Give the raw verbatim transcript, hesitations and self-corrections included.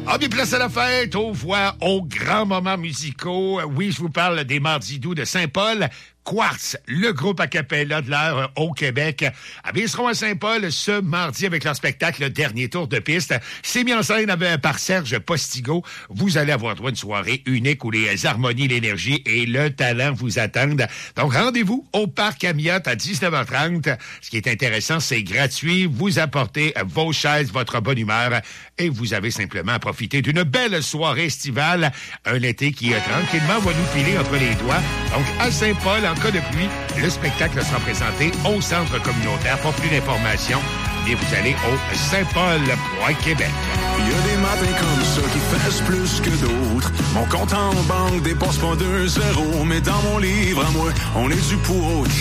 Ah, bien, place à la fête, aux voix, aux grands moments musicaux. Oui, je vous parle des Mardis doux de Saint-Paul. Quartz, le groupe a cappella de l'heure au Québec. Ah bien, ils seront à Saint-Paul ce mardi avec leur spectacle Le Dernier Tour de Piste. C'est mis en scène par Serge Postigo. Vous allez avoir droit à une soirée unique où les harmonies, l'énergie et le talent vous attendent. Donc, rendez-vous au Parc Amiotte à dix-neuf heures trente. Ce qui est intéressant, c'est gratuit. Vous apportez vos chaises, votre bonne humeur et vous avez simplement à profiter d'une belle soirée estivale. Un été qui, euh, tranquillement, va nous filer entre les doigts. Donc, à Saint-Paul, en cas de pluie, le spectacle sera présenté au centre communautaire. Pour plus d'informations, et vous allez au saint-paul point québec. Il y a des matins comme ça qui fessent plus que d'autres. Mon compte en banque dépasse pas deux zéros, mais dans mon livre à moi, on est du pour